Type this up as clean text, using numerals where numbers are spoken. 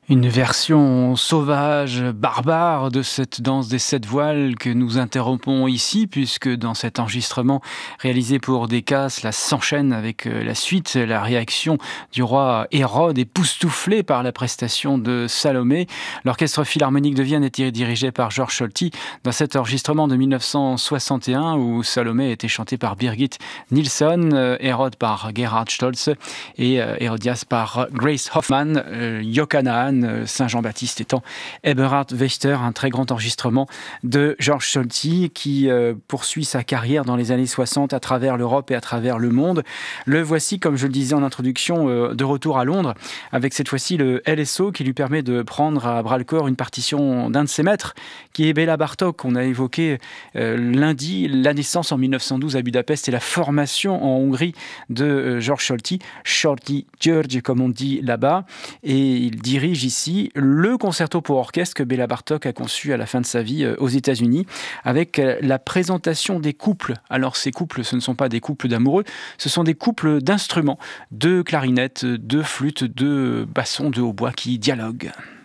Une version sauvage, barbare de cette danse des 7 voiles que nous interrompons ici, puisque dans cet enregistrement réalisé pour Decca, cela s'enchaîne avec la suite, la réaction du roi Hérode époustouflé par la prestation de Salomé. L'Orchestre Philharmonique de Vienne était dirigé par Georges Solti dans cet enregistrement de 1961 où Salomé était chanté par Birgit Nilsson, Hérode par Gerhard Stolz et Hérodias par Grace Hoffman, Yokanaan, Saint-Jean-Baptiste étant Eberhard Wächter, un très grand enregistrement de Georges Solti qui poursuit sa carrière dans les années 60 à travers l'Europe et à travers le monde. Le voici, comme je le disais en introduction, de retour à Londres avec cette fois-ci le LSO qui lui permet de prendre à bras-le-corps une partition d'un de ses maîtres qui est Béla Bartók. On a évoqué lundi la naissance en 1912 à Budapest et la formation en Hongrie de Georges Solti, Solti György comme on dit là-bas, et il dirige ici le concerto pour orchestre que Béla Bartók a conçu à la fin de sa vie aux États-Unis avec la présentation des couples. Alors ces couples, ce ne sont pas des couples d'amoureux, ce sont des couples d'instruments, de clarinettes, de flûtes, de bassons, de hautbois qui dialoguent.